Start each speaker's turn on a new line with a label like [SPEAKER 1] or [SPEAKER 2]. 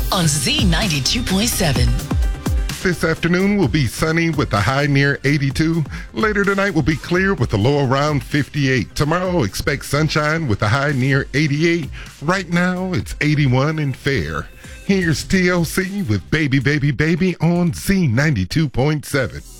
[SPEAKER 1] on Z92.7.
[SPEAKER 2] This afternoon will be sunny with a high near 82. Later tonight will be clear with a low around 58. Tomorrow, expect sunshine with a high near 88. Right now, it's 81 and fair. Here's TLC with Baby, Baby, Baby on Z92.7.